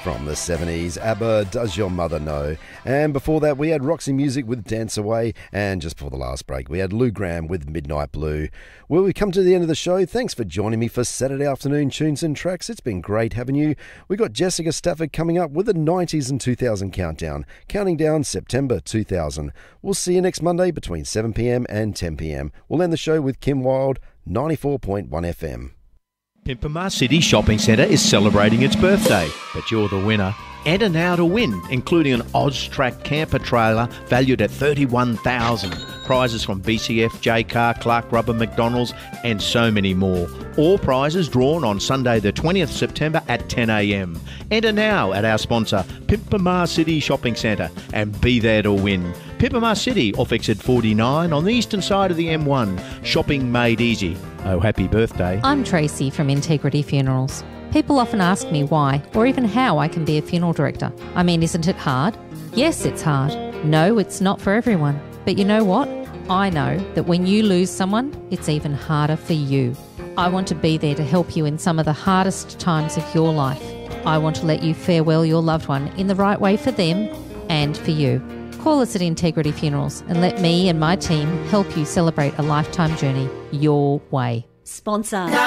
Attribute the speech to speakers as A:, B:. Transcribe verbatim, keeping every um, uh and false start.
A: from the seventies, ABBA, Does Your Mother Know? And before that, we had Roxy Music with Dance Away. And just before the last break, we had Lou Gramm with Midnight Blue. Well, we come to the end of the show. Thanks for joining me for Saturday afternoon Tunes and Tracks. It's been great having you. We got Jessica Stafford coming up with the nineties and two thousand countdown, counting down September two thousand. We'll see you next Monday between seven p.m. and ten p.m. We'll end the show with Kim Wilde, ninety-four point one F M.
B: Pimpama City Shopping Centre is celebrating its birthday, but you're the winner. Enter now to win, including an Oztrack camper trailer valued at thirty-one thousand dollars. Prizes from B C F, J-Car, Clark Rubber, McDonald's and so many more. All prizes drawn on Sunday the twentieth of September at ten a.m. Enter now at our sponsor, Pimpama City Shopping Centre, and be there to win. Pimpama City off exit forty-nine on the eastern side of the M one. Shopping made easy. Oh, happy birthday.
C: I'm Tracy from Integrity Funerals. People often ask me why or even how I can be a funeral director. I mean, isn't it hard? Yes, it's hard. No, it's not for everyone. But you know what? I know that when you lose someone, it's even harder for you. I want to be there to help you in some of the hardest times of your life. I want to let you farewell your loved one in the right way for them and for you. Call us at Integrity Funerals and let me and my team help you celebrate a lifetime journey your way.
D: Sponsor